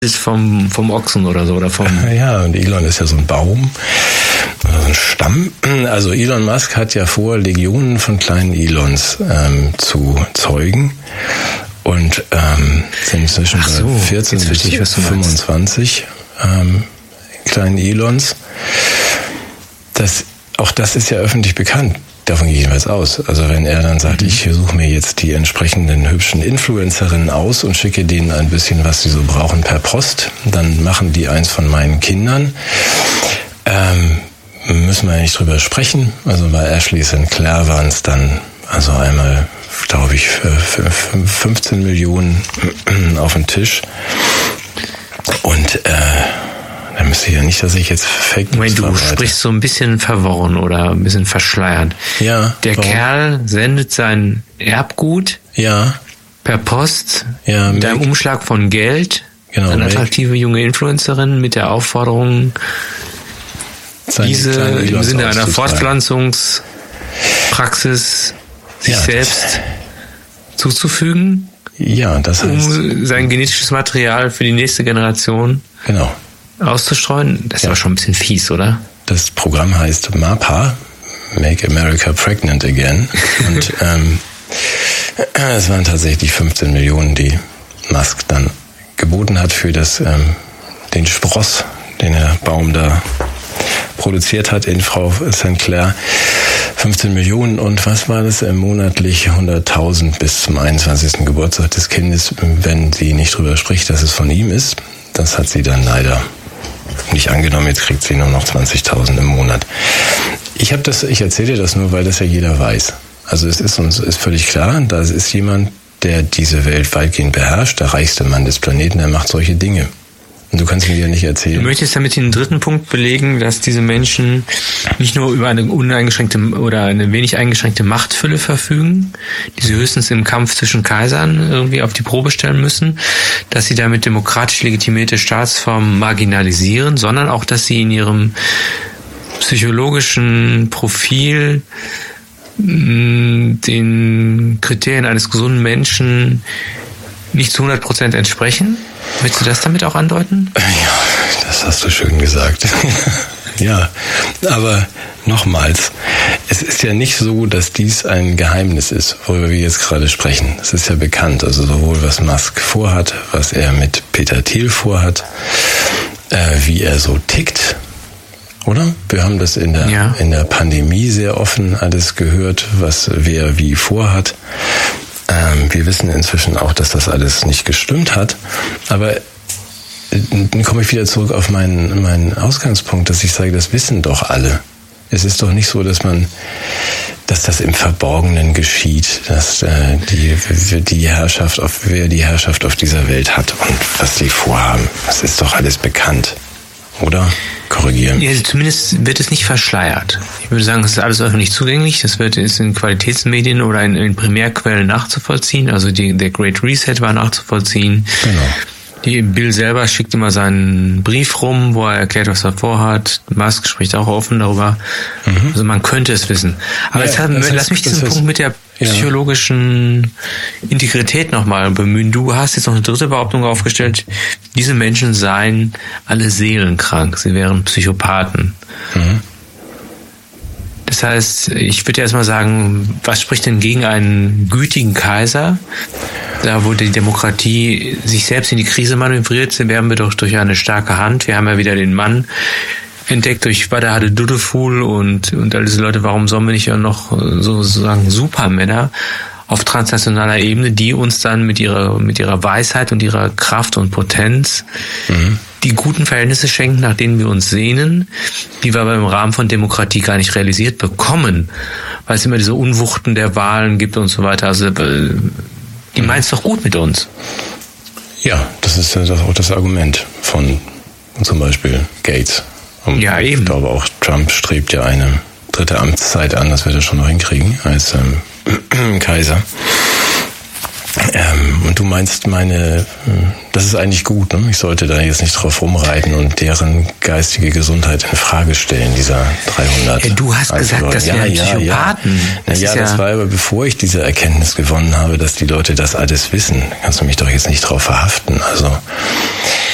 ist vom Ochsen oder so, oder vom... Ja, und Elon ist ja so ein Baum, so ein Stamm. Also Elon Musk hat ja vor, Legionen von kleinen Elons zu zeugen. Und sind inzwischen bei 14 bis 25 kleinen Elons. Auch das ist ja öffentlich bekannt. Davon gehe ich jedenfalls aus. Also wenn er dann sagt, ich suche mir jetzt die entsprechenden hübschen Influencerinnen aus und schicke denen ein bisschen, was sie so brauchen, per Post, dann machen die eins von meinen Kindern. Müssen wir ja nicht drüber sprechen. Also bei Ashley Sinclair waren es dann also einmal, glaube ich, für 15 Millionen auf den Tisch. Und da müsste ich ja nicht, dass ich jetzt Fake News du sprichst so ein bisschen verworren oder ein bisschen verschleiert. Ja. Der Kerl sendet sein Erbgut per Post mit einem Umschlag von Geld an attraktive junge Influencerin mit der Aufforderung, diese im Sinne einer Fortpflanzungspraxis sich selbst zuzufügen. Ja, das heißt, um sein genetisches Material für die nächste Generation auszustreuen. Das ist aber schon ein bisschen fies, oder? Das Programm heißt MAPA, Make America Pregnant Again. Und es waren tatsächlich 15 Millionen, die Musk dann geboten hat für den Spross, den der Baum da produziert hat in Frau Sinclair. 15 Millionen und was war das? Monatlich 100.000 bis zum 21. Geburtstag des Kindes, wenn sie nicht drüber spricht, dass es von ihm ist. Das hat sie dann leider nicht angenommen. Jetzt kriegt sie nur noch 20.000 im Monat. Ich erzähle dir das nur, weil das ja jeder weiß. Also es ist uns völlig klar, da ist jemand, der diese Welt weitgehend beherrscht, der reichste Mann des Planeten, der macht solche Dinge. Und du kannst mir ja nicht erzählen. Du möchtest damit den dritten Punkt belegen, dass diese Menschen nicht nur über eine uneingeschränkte oder eine wenig eingeschränkte Machtfülle verfügen, die sie höchstens im Kampf zwischen Kaisern irgendwie auf die Probe stellen müssen, dass sie damit demokratisch legitimierte Staatsformen marginalisieren, sondern auch, dass sie in ihrem psychologischen Profil den Kriterien eines gesunden Menschen nicht zu 100% entsprechen. Willst du das damit auch andeuten? Ja, das hast du schön gesagt. Ja, aber nochmals, es ist ja nicht so, dass dies ein Geheimnis ist, worüber wir jetzt gerade sprechen. Es ist ja bekannt, also sowohl was Musk vorhat, was er mit Peter Thiel vorhat, wie er so tickt, oder? Wir haben das in der Pandemie sehr offen alles gehört, was wer wie vorhat. Wir wissen inzwischen auch, dass das alles nicht gestimmt hat. Aber dann komme ich wieder zurück auf meinen Ausgangspunkt, dass ich sage, das wissen doch alle. Es ist doch nicht so, dass das im Verborgenen geschieht, dass wer die Herrschaft auf dieser Welt hat und was sie vorhaben. Das ist doch alles bekannt. Oder? Korrigieren. Ja, zumindest wird es nicht verschleiert. Ich würde sagen, es ist alles öffentlich zugänglich. Das ist in Qualitätsmedien oder in Primärquellen nachzuvollziehen. Also der Great Reset war nachzuvollziehen. Genau. Bill selber schickt immer seinen Brief rum, wo er erklärt, was er vorhat. Musk spricht auch offen darüber. Also man könnte es wissen. Aber lass mich diesen Punkt mit der psychologischen Integrität nochmal bemühen. Du hast jetzt noch eine dritte Behauptung aufgestellt. Diese Menschen seien alle seelenkrank. Sie wären Psychopathen. Das heißt, ich würde erstmal sagen, was spricht denn gegen einen gütigen Kaiser? Da, wo die Demokratie sich selbst in die Krise manövriert, werden wir doch durch eine starke Hand. Wir haben ja wieder den Mann entdeckt durch Badahade Duddeful und all diese Leute. Warum sollen wir nicht auch noch sozusagen Supermänner auf transnationaler Ebene, die uns dann mit ihrer Weisheit und ihrer Kraft und Potenz die guten Verhältnisse schenken, nach denen wir uns sehnen, die wir aber im Rahmen von Demokratie gar nicht realisiert bekommen, weil es immer diese Unwuchten der Wahlen gibt und so weiter. Also die meint es doch gut mit uns. Ja, das ist auch das Argument von zum Beispiel Gates. Und ja, eben. Ich glaube auch, Trump strebt ja eine dritte Amtszeit an, das wird er schon noch hinkriegen als Kaiser. Und du meinst das ist eigentlich gut, ne? Ich sollte da jetzt nicht drauf rumreiten und deren geistige Gesundheit in Frage stellen, dieser 300. Ja, du hast gesagt, das wären Psychopathen. Das war aber bevor ich diese Erkenntnis gewonnen habe, dass die Leute das alles wissen. Kannst du mich doch jetzt nicht drauf verhaften. Also